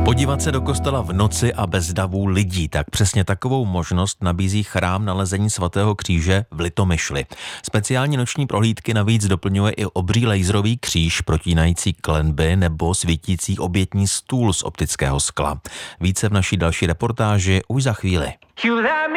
Podívat se do kostela v noci a bez davů lidí, tak přesně takovou možnost nabízí chrám Nalezení svatého kříže v Litomyšli. Speciální noční prohlídky navíc doplňuje i obří laserový kříž protínající klenby nebo svítící obětní stůl z optického skla. Více v naší další reportáži už za chvíli.